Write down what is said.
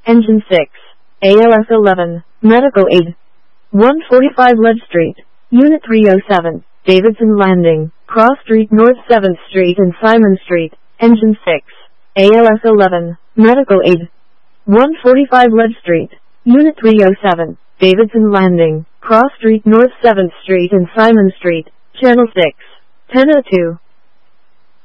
Engine 6. ALS 11. Medical aid. 145 Ledge Street. Unit 307. Davidson Landing. Cross Street North 7th Street and Simon Street. Engine 6. ALS 11. Medical aid. 145 Ledge Street. Unit 307. Davidson Landing. Cross Street North 7th Street and Simon Street. Channel 6. 1002.